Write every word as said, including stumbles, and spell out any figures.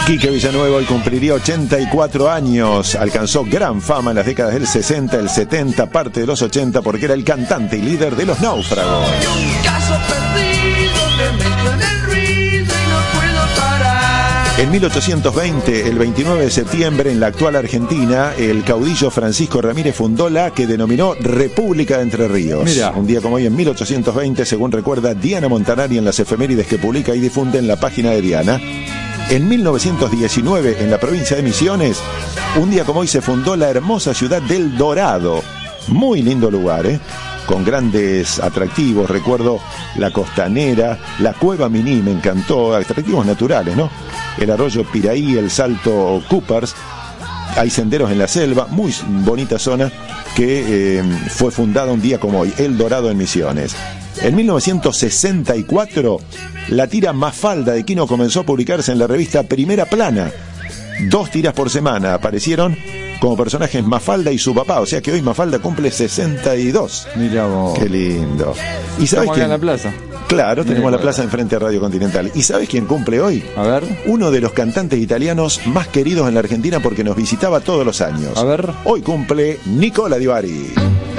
Quique Villanueva hoy cumpliría ochenta y cuatro años. Alcanzó gran fama en las décadas del sesenta, el setenta, parte de los ochenta, porque era el cantante y líder de Los Náufragos. En mil ochocientos veinte, el veintinueve de septiembre, en la actual Argentina, el caudillo Francisco Ramírez fundó la que denominó República de Entre Ríos. Mirá. Un día como hoy, en mil ochocientos veinte, según recuerda Diana Montanari en las efemérides que publica y difunde en la página de Diana. En mil novecientos diecinueve, en la provincia de Misiones, un día como hoy se fundó la hermosa ciudad del Dorado. Muy lindo lugar, ¿eh? Con grandes atractivos, recuerdo la Costanera, la Cueva Miní, me encantó, atractivos naturales, ¿no? El arroyo Piraí, el Salto Coopers, hay senderos en la selva, muy bonita zona que eh, fue fundada un día como hoy, El Dorado en Misiones. En mil novecientos sesenta y cuatro, la tira Mafalda de Quino comenzó a publicarse en la revista Primera Plana. Dos tiras por semana aparecieron como personajes Mafalda y su papá, o sea que hoy Mafalda cumple sesenta y dos. Mira vos. Qué lindo. ¿Y sabes quién? En la plaza. Claro, tenemos la plaza enfrente de Radio Continental. ¿Y sabes quién cumple hoy? A ver. Uno de los cantantes italianos más queridos en la Argentina porque nos visitaba todos los años. A ver. Hoy cumple Nicola Di Bari.